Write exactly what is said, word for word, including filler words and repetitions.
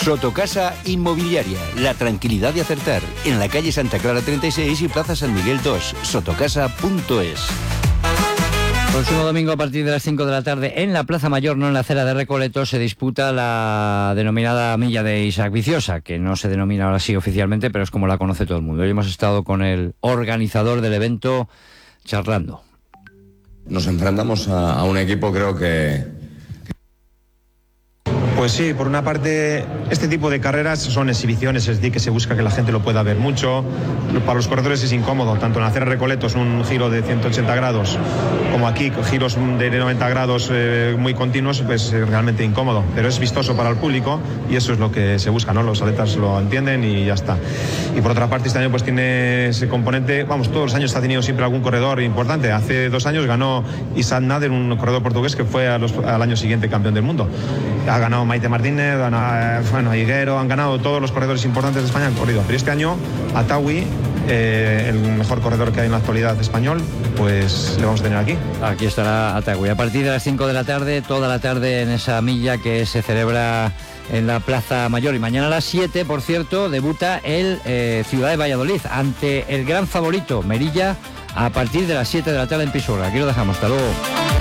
Sotocasa Inmobiliaria, la tranquilidad de acertar. En la calle Santa Clara treinta y seis y Plaza San Miguel dos, sotocasa punto es. Próximo domingo a partir de las cinco de la tarde en la Plaza Mayor, no en la acera de Recoletos, se disputa la denominada Milla de Isaac Viciosa, que no se denomina ahora sí oficialmente, pero es como la conoce todo el mundo. Hoy hemos estado con el organizador del evento charlando. Nos enfrentamos a, a un equipo, creo que... Pues sí, por una parte, este tipo de carreras son exhibiciones, es decir, que se busca que la gente lo pueda ver mucho. Para los corredores es incómodo, tanto en hacer Recoletos un giro de ciento ochenta grados, como aquí giros de noventa grados eh, muy continuos, pues eh, realmente incómodo. Pero es vistoso para el público y eso es lo que se busca, ¿no? Los atletas lo entienden y ya está. Y por otra parte, este año pues tiene ese componente, vamos, todos los años ha tenido siempre algún corredor importante. Hace dos años ganó Isaac Nader, un corredor portugués que fue a los, al año siguiente campeón del mundo. Ha ganado Maite Martínez, gana, bueno, Higuero, han ganado todos los corredores importantes de España, han corrido. Pero este año, Atawi, eh, el mejor corredor que hay en la actualidad español, pues le vamos a tener aquí. Aquí estará Atawi. A partir de las cinco de la tarde, toda la tarde en esa milla que se celebra en la Plaza Mayor. Y mañana a las siete, por cierto, debuta el eh, Ciudad de Valladolid ante el gran favorito, Merilla, a partir de las siete de la tarde en Pisuerga. Aquí lo dejamos. Hasta luego.